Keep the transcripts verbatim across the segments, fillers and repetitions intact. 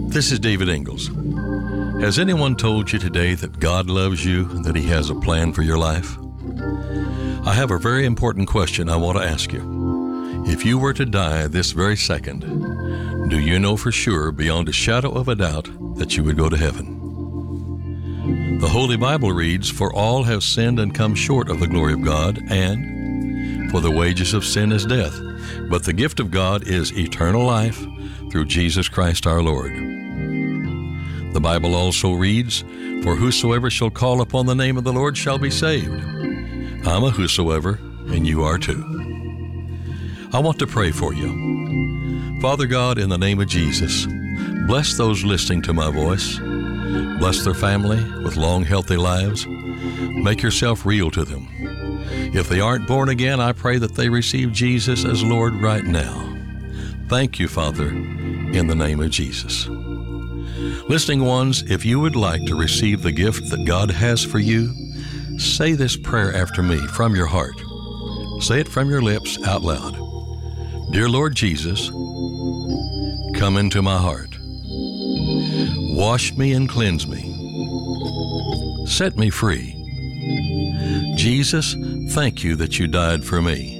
This is David Ingalls. Has anyone told you today that God loves you and that He has a plan for your life? I have a very important question I want to ask you. If you were to die this very second, do you know for sure, beyond a shadow of a doubt, that you would go to heaven? The Holy Bible reads, "For all have sinned and come short of the glory of God, and for the wages of sin is death, but the gift of God is eternal life through Jesus Christ our Lord." The Bible also reads, "For whosoever shall call upon the name of the Lord shall be saved." I'm a whosoever, and you are too. I want to pray for you. Father God, in the name of Jesus, bless those listening to my voice. Bless their family with long, healthy lives. Make yourself real to them. If they aren't born again, I pray that they receive Jesus as Lord right now. Thank you, Father, in the name of Jesus. Listening ones, if you would like to receive the gift that God has for you, say this prayer after me from your heart. Say it from your lips out loud. Dear Lord Jesus, come into my heart. Wash me and cleanse me. Set me free. Jesus, thank you that you died for me.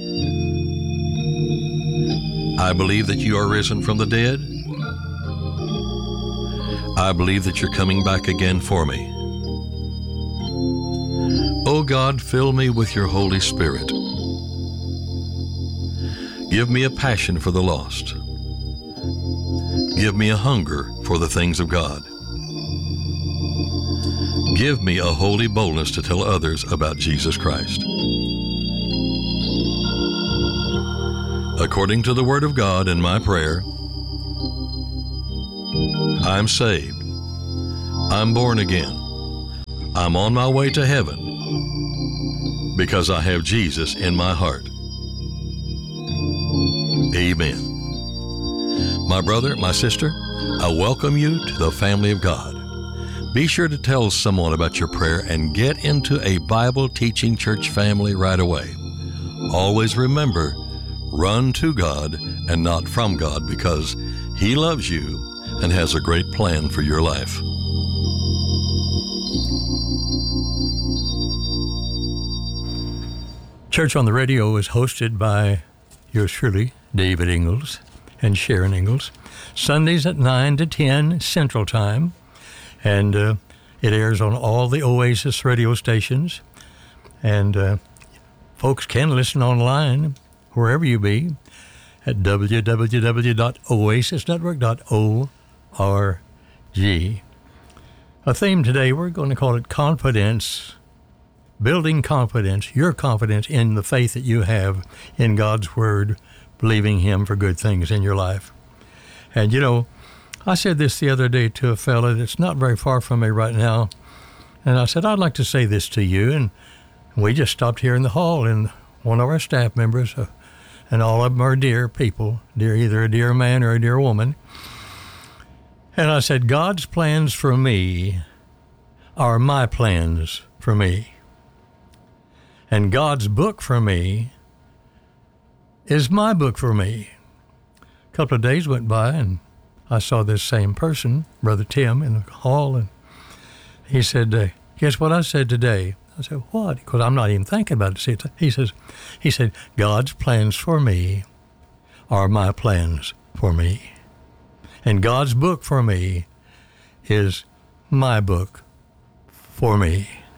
I believe that you are risen from the dead. I believe that you're coming back again for me. Oh God, fill me with your Holy Spirit. Give me a passion for the lost. Give me a hunger for the things of God. Give me a holy boldness to tell others about Jesus Christ. According to the Word of God in my prayer, I'm saved. I'm born again. I'm on my way to heaven because I have Jesus in my heart. Amen. My brother, my sister, I welcome you to the family of God. Be sure to tell someone about your prayer and get into a Bible-teaching church family right away. Always remember, run to God and not from God, because He loves you and has a great plan for your life. Church on the Radio is hosted by yours truly, David Ingalls and Sharon Ingalls, Sundays at nine to ten Central Time, and uh, it airs on all the Oasis radio stations, and uh, folks can listen online wherever you be at w w w dot oasis network dot org. A theme today, we're going to call it confidence, building confidence, your confidence in the faith that you have in God's Word, believing Him for good things in your life. And you know, I said this the other day to a fella that's not very far from me right now, and I said, I'd like to say this to you, and we just stopped here in the hall, and one of our staff members, uh, and all of them are dear people, dear, either a dear man or a dear woman, and I said, God's plans for me are my plans for me, and God's book for me is my book for me. A couple of days went by, and I saw this same person, Brother Tim, in the hall, and he said, uh, guess what I said today? I said, what? Because I'm not even thinking about it. See, he says, he said, God's plans for me are my plans for me. And God's book for me is my book for me.